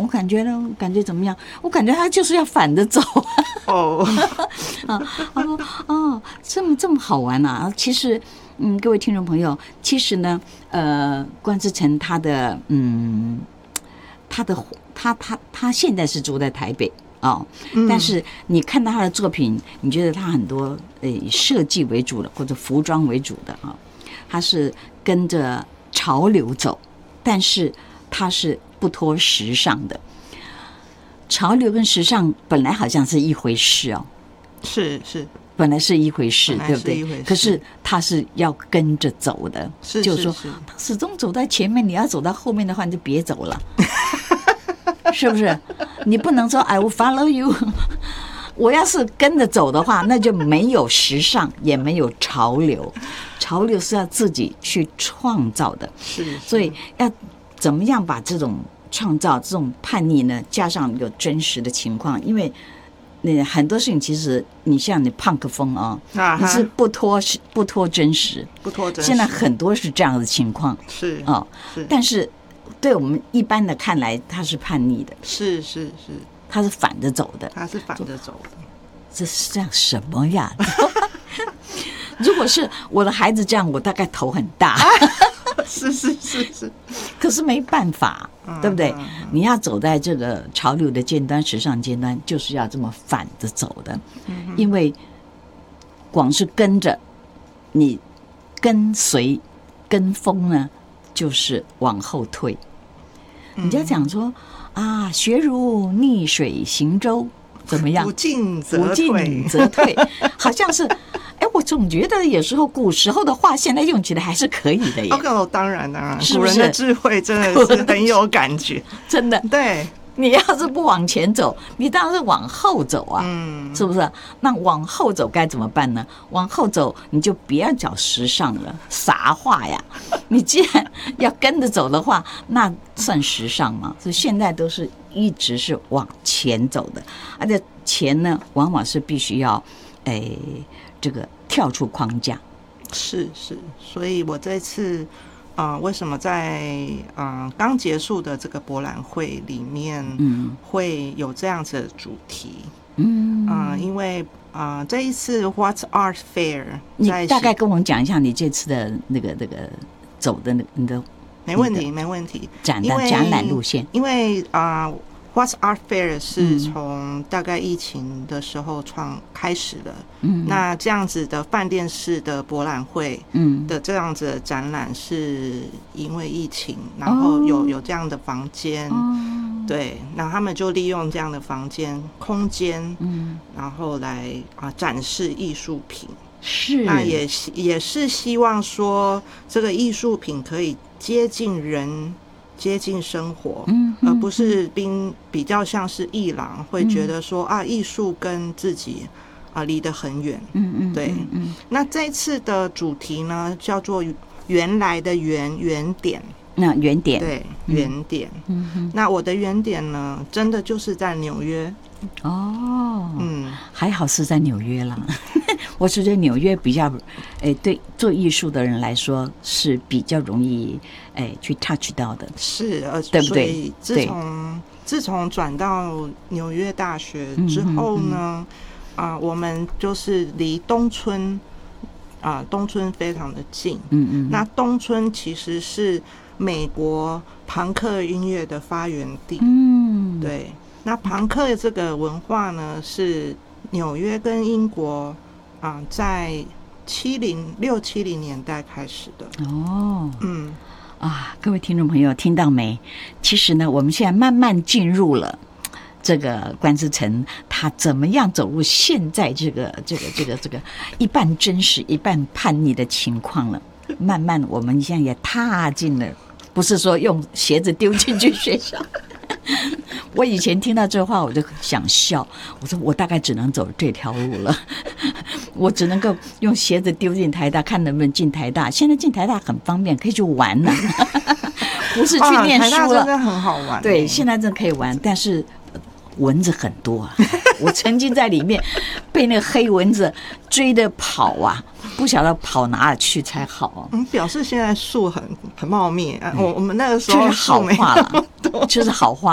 我感觉呢，感觉怎么样？我感觉他就是要反着走。 哦， 啊，他说哦，这么好玩啊！其实，各位听众朋友，其实呢，关之诚他的他现在是住在台北哦，但是你看到他的作品，你觉得他很多以设计为主的或者服装为主的啊，他是跟着潮流走，但是他是不脱时尚的。潮流跟时尚本来好像是一回事哦， 是， 本来是一回事，对不对？可是他是要跟着走的，就是说他始终走在前面，你要走到后面的话，你就别走了，是不是？你不能说 I will follow you。我要是跟着走的话，那就没有时尚，也没有潮流。潮流是要自己去创造的，所以要怎么样把这种创造、这种叛逆呢，加上有真实的情况，因为很多事情其实你像你punk风啊，你是不脱真实，现在很多是这样的情况， 是啊，但是对我们一般的看来，他是叛逆的， 是， 他是反着走的，这是这样什么呀？如果是我的孩子这样，我大概头很大。 是， 可是没办法，对不对？你要走在这个潮流的尖端、时尚尖端，就是要这么反着走的。因为光是跟着你跟随跟风呢，就是往后退。人家讲说啊，学如逆水行舟，怎么样？ 不进则退，好像是。我总觉得有时候古时候的话，现在用起来还是可以的耶。 当然， 是不是？ 古人的智慧真的是很有感觉， 真的。 对， 你要是不往前走，你当然是往后走啊，是不是？那往后走该怎么办呢？往后走，你就不要讲时尚了，啥话呀？你既然要跟着走的话，那算时尚吗？所以现在都是一直是往前走的，而且前呢，往往是必须要，这个跳出框架。 是，所以我这次为什么在刚结束的这个博览会里面会有这样子的主题？因为这一次 What's Art Fair， 你大概跟我们讲一下你这次的那个走的你的没问题展览路线， 因为What's Art Fair 是从大概疫情的时候开始的，那这样子的饭店式的博览会的这样子的展览是因为疫情，然后有这样的房间，对，那他们就利用这样的房间空间，然后来展示艺术品， 是， 那也是希望说这个艺术品可以接近人。接近生活，而不是比较像是艺廊会觉得说艺术跟自己离得很远，对。那这次的主题呢叫做原来的原点， 那原点， 对，原点。那我的原点呢，真的就是在纽约。 还好是在纽约啦。我觉得纽约比较，对做艺术的人来说是比较容易，去 touch 到的。 是， 对不对？ 自从转到纽约大学之后呢，我们就是离东村非常的近。那东村其实是美国朋克音乐的发源地。对。那朋克这个文化呢，是纽约跟英国在6、70年代开始的。 各位听众朋友听到没？其实呢，我们现在慢慢进入了这个关之诚他怎么样走入现在这个一半真实一半叛逆的情况了。慢慢我们现在也踏进了，不是说用鞋子丢进去学校。我以前听到这话我就想笑，我说我大概只能走这条路了，我只能够用鞋子丢进台大，看能不能进台大。现在进台大很方便，可以去玩了，不是去念书了。 台大真的很好玩。 对，现在真的可以玩，但是蚊子很多啊。我曾经在里面被那个黑蚊子追着跑啊，不晓得跑哪里去才好。 表示现在树很茂密。我们那个时候就是好话了，就是好话。